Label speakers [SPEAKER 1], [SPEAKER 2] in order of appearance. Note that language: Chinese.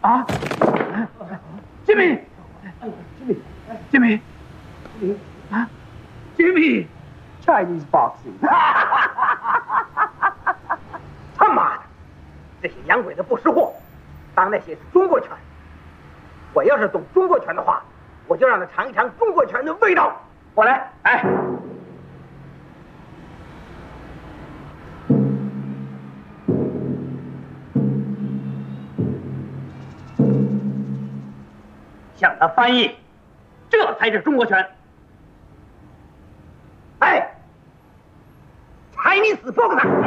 [SPEAKER 1] 啊，Jimmy，啊，Jimmy，Chinese boxing，
[SPEAKER 2] 他妈的，这些洋鬼子不识货，当那些是中国拳。我要是懂中国拳的话，我就让他尝一尝中国拳的味道。我来，哎。向他翻译，这才是中国拳。哎，Chinese boxing。